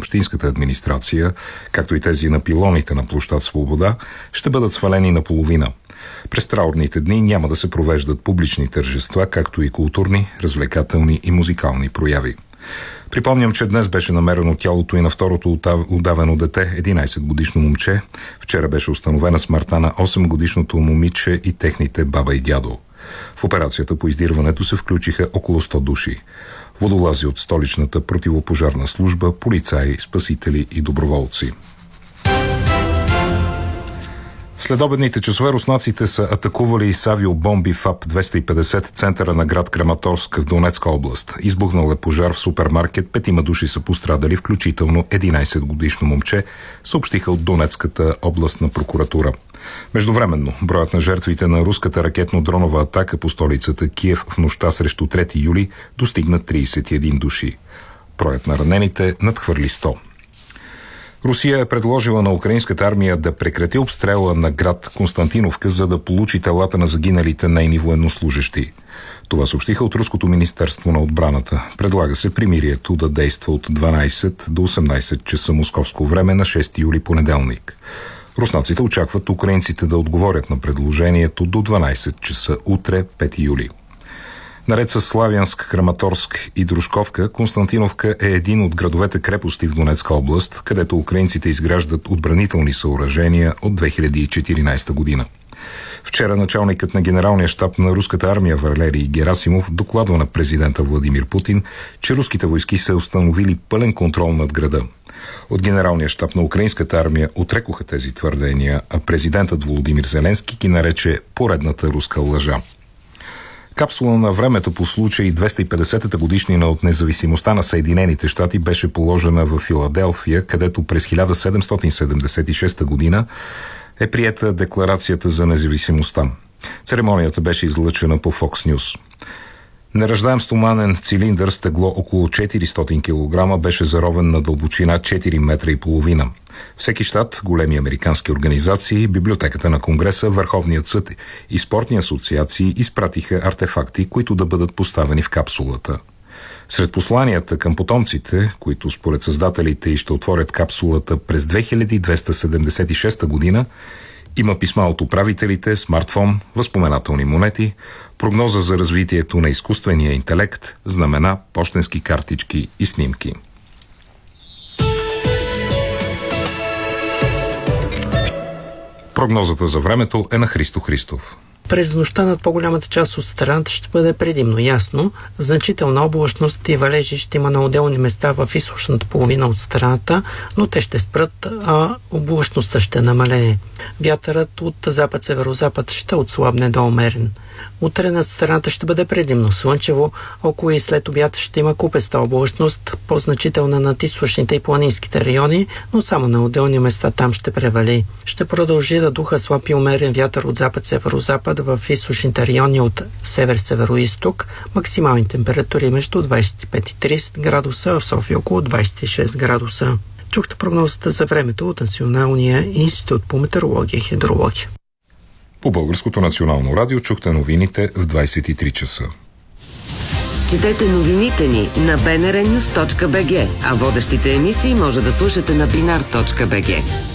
общинската администрация, както и тези на пилоните на площад Свобода, ще бъдат свалени наполовина. През траурните дни няма да се провеждат публични тържества, както и културни, развлекателни и музикални прояви. Припомням, че днес беше намерено тялото и на второто удавено дете, 11-годишно момче. Вчера беше установена смъртта на 8-годишното момиче и техните баба и дядо. В операцията по издирването се включиха около 100 души. Водолази от столичната противопожарна служба, полицаи, спасители и доброволци. В следобедните часове руснаците са атакували с авиобомби ФАП-250 центъра на град Краматорск в Донецка област. Избухнал е пожар в супермаркет, 5 души са пострадали, включително 11-годишно момче, съобщиха от Донецката областна прокуратура. Междувременно, броят на жертвите на руската ракетно-дронова атака по столицата Киев в нощта срещу 3 юли достигна 31 души. Броят на ранените надхвърли 100. Русия е предложила на украинската армия да прекрати обстрела на град Константиновка, за да получи телата на загиналите нейни военнослужещи. Това съобщиха от Руското министерство на отбраната. Предлага се примирието да действа от 12 до 18 часа московско време на 6 юли понеделник. Руснаците очакват украинците да отговорят на предложението до 12 часа утре, 5 юли. Наред с Славянск, Краматорск и Дружковка, Константиновка е един от градовете крепости в Донецка област, където украинците изграждат отбранителни съоръжения от 2014 година. Вчера началникът на генералния щаб на руската армия Валерий Герасимов докладва на президента Владимир Путин, че руските войски са установили пълен контрол над града. От генералния щаб на украинската армия отрекоха тези твърдения, а президентът Володимир Зеленски ги нарече поредната руска лъжа. Капсула на времето по случай 250-та годишнина от независимостта на Съединените щати беше положена в Филаделфия, където през 1776 година е приета Декларацията за независимостта. Церемонията беше излъчена по Fox News. Неръждаем стоманен цилиндър с тегло около 400 кг беше заровен на дълбочина 4 метра и половина. Всеки щат, големи американски организации, Библиотеката на Конгреса, Върховният съд и спортни асоциации изпратиха артефакти, които да бъдат поставени в капсулата. Сред посланията към потомците, които според създателите и ще отворят капсулата през 2276 година, има писма от управителите, смартфон, възпоменателни монети, прогноза за развитието на изкуствения интелект, знамена, пощенски картички и снимки. Прогнозата за времето е на Христо Христов. През нощта над по-голямата част от страната ще бъде предимно ясно. Значителна облачност и валежи ще има на отделни места в източната половина от страната, но те ще спрат, а облачността ще намалее. Вятърът от запад-северозапад ще отслабне до умерен. Утре над страната ще бъде предимно слънчево, около и след обяд ще има купеста облачност, по-значителна над източните и планинските райони, но само на отделни места там ще превали. Ще продължи да духа слаб и умерен вятър от запад-северозапад в източните райони от север-североизток, максимални температури между 25 и 30 градуса, в София около 26 градуса. Чухте прогнозата за времето от Националния институт по метеорология и хидрология. По Българското национално радио чухте новините в 23 часа. Четете новините ни на bnrnews.bg, а водещите емисии може да слушате на binar.bg.